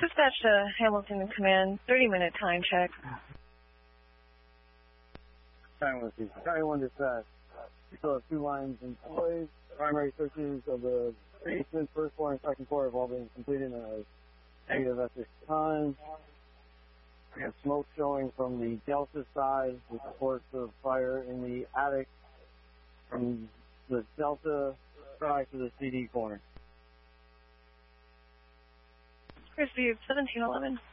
Dispatch to Hamilton Command, 30-minute time check. Time with you. County 1 dispatch. We still have 2 lines in place. Primary searches of the basement, first floor, and second floor have all been completed and negative at this time. We have smoke showing from the Delta side with reports of fire in the attic from the Delta side to the CD corner. Received 1711.